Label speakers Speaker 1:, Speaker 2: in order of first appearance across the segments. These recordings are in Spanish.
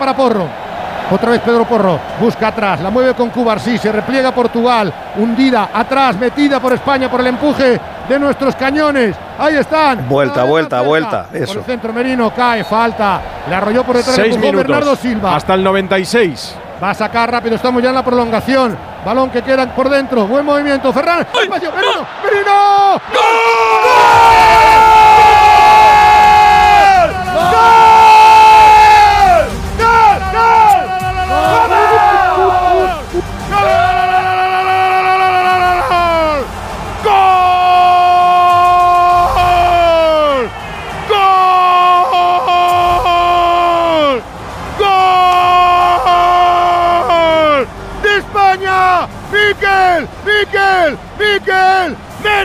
Speaker 1: para Porro. Otra vez Pedro Porro, busca atrás, la mueve con Cubarsí, se repliega Portugal, hundida, atrás, metida por España por el empuje de nuestros cañones. Ahí están.
Speaker 2: Vuelta. Eso.
Speaker 1: Por el centro Merino, cae, falta. Le arrolló por detrás,
Speaker 3: 6 minutos,
Speaker 1: Bernardo Silva.
Speaker 3: hasta el 96.
Speaker 1: Va a sacar rápido, estamos ya en la prolongación. Balón que queda por dentro, buen movimiento, Ferran. Espacio, Merino, Merino. Mikel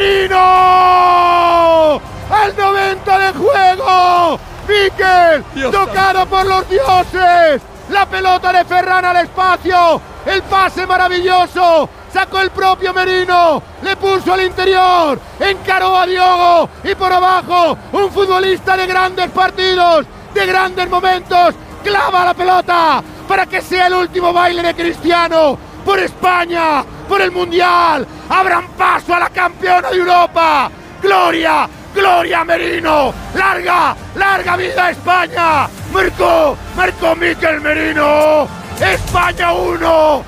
Speaker 1: Merino al 90 de juego. Mikel, tocado por los dioses. La pelota de Ferran al espacio. El pase maravilloso. Sacó el propio Merino. Le puso al interior. Encaró a Diogo. Y por abajo, un futbolista de grandes partidos, de grandes momentos. Clava la pelota para que sea el último baile de Cristiano. Por España, por el Mundial, abran paso a la campeona de Europa. ¡Gloria! ¡Gloria Merino! ¡Larga! ¡Larga vida España! ¡Marcó Mikel Merino! ¡España 1!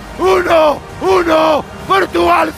Speaker 1: ¡Portugal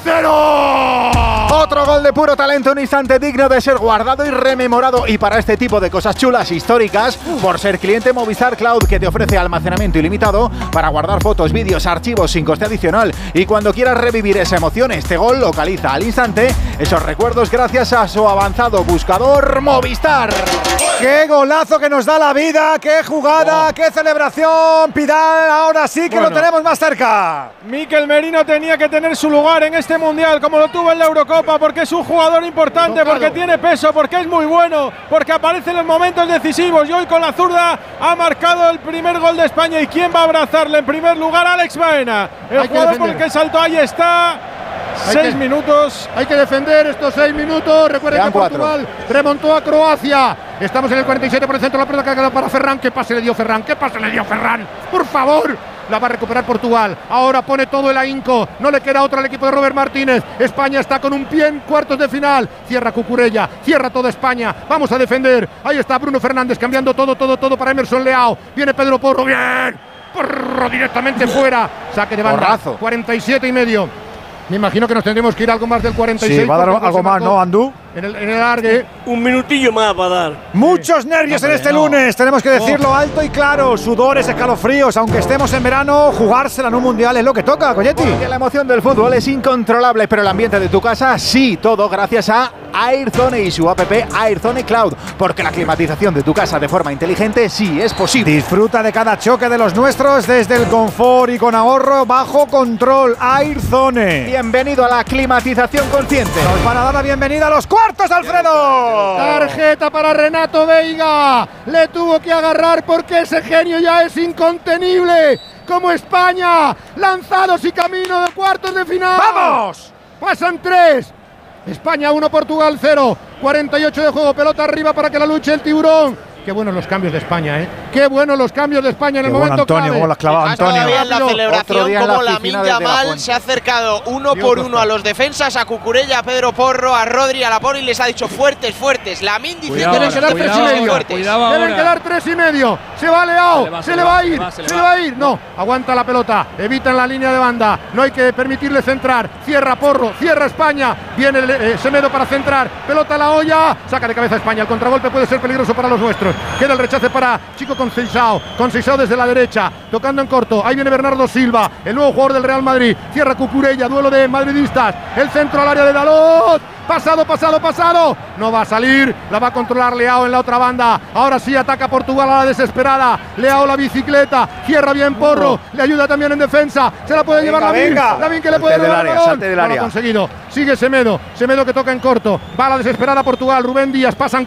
Speaker 1: 0!
Speaker 4: Otro gol de puro talento, un instante digno de ser guardado y rememorado. Y para este tipo de cosas chulas, históricas, por ser cliente Movistar Cloud, que te ofrece almacenamiento ilimitado para guardar fotos, vídeos, archivos sin coste adicional. Y cuando quieras revivir esa emoción, este gol localiza al instante esos recuerdos gracias a su avanzado buscador Movistar.
Speaker 5: ¡Qué golazo que nos da la vida! ¡Qué jugada! ¡Qué celebración! Pidal, ahora sí que lo tenemos más cerca.
Speaker 3: Mikel Merino tenía que tener su lugar en este Mundial, como lo tuvo en la Eurocopa, porque es un jugador importante, porque tiene peso, porque es muy bueno, porque aparece en los momentos decisivos, y hoy con la zurda ha marcado el primer gol de España. ¿Y quién va a abrazarle en primer lugar? Alex Baena, el jugador por el que saltó. Ahí está. 6 minutos.
Speaker 1: Hay que defender estos 6 minutos. Recuerden que Portugal remontó a Croacia. Estamos en el 47 por el centro. La pelota que ha quedado para Ferran. ¿Qué pase le dio Ferran? Por favor. La va a recuperar Portugal. Ahora pone todo el ahínco. No le queda otra al equipo de Robert Martínez. España está con un pie en cuartos de final. Cierra Cucurella. Cierra toda España. Vamos a defender. Ahí está Bruno Fernández cambiando todo para Emerson Leao. Viene Pedro Porro. Bien. Porro directamente fuera. Saque de banda.
Speaker 5: Porrazo.
Speaker 1: 47 y medio. Me imagino que nos tendremos que ir algo más del 46.
Speaker 5: Sí, va a dar algo más, ¿no, Andú?
Speaker 1: En el alargue.
Speaker 6: Un minutillo más va a dar.
Speaker 5: Muchos nervios en este lunes, tenemos que decirlo alto y claro. Sudores, escalofríos, aunque estemos en verano, jugársela en un mundial es lo que toca, Coyetti.
Speaker 4: Porque la emoción del fútbol es incontrolable, pero el ambiente de tu casa sí, todo gracias a Airzone y su app Airzone Cloud. Porque la climatización de tu casa de forma inteligente sí es posible.
Speaker 5: Disfruta de cada choque de los nuestros desde el confort y con ahorro bajo control. Airzone.
Speaker 4: Bienvenido a la climatización consciente.
Speaker 5: Nos van a dar la bienvenida a los cuartos, Alfredo.
Speaker 1: Tarjeta para Renato Veiga. Le tuvo que agarrar porque ese genio ya es incontenible. Como España, lanzados y camino de cuartos de final.
Speaker 5: ¡Vamos!
Speaker 1: Pasan 3. España 1, Portugal 0. 48 de juego, pelota arriba para que la luche el tiburón. Qué buenos los cambios de España, ¿eh? Qué buenos los cambios de España en el momento
Speaker 5: Antonio,
Speaker 1: clave.
Speaker 5: cómo las clavado Antonio.
Speaker 7: Todavía en la celebración, como
Speaker 4: Lamine
Speaker 7: Yamal se ha acercado uno por uno a los defensas, a Cucurella, a Pedro Porro, a Rodri, a Laporte, y les ha dicho fuertes. Lamine diciendo
Speaker 1: Deben quedar 3 y medio. Deben quedar 3 y medio. Se va Leao. Se le va a ir. No, aguanta la pelota. Evita en la línea de banda. No hay que permitirle centrar. Cierra Porro. Cierra España. Viene Semedo para centrar. Pelota a la olla. Saca de cabeza España. El contragolpe puede ser peligroso para los nuestros. Queda el rechace para Chico Conceição. Conceição desde la derecha. Tocando en corto. Ahí viene Bernardo Silva. El nuevo jugador del Real Madrid. Cierra Cucurella. Duelo de madridistas. El centro al área de Dalot. Pasado. No va a salir. La va a controlar Leao en la otra banda. Ahora sí ataca Portugal a la desesperada. Leao la bicicleta. Cierra bien Porro. Le ayuda también en defensa. Se la puede llevar Lamine que le puede robar el balón. No lo ha conseguido. Sigue Semedo que toca en corto. Va a la desesperada Portugal. Rubén Díaz. Pasan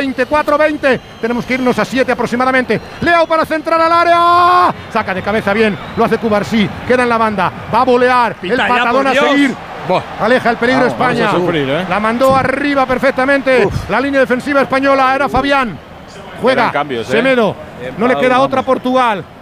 Speaker 1: 4:20. Tenemos que irnos a 7 aproximadamente. Leao para centrar al área. Saca de cabeza bien. Lo hace Cubarsí. Queda en la banda. Va a volear. El patadón a seguir. Aleja el peligro España. La mandó arriba perfectamente. La línea defensiva española era Fabián. Juega Semedo. No le queda otra a Portugal.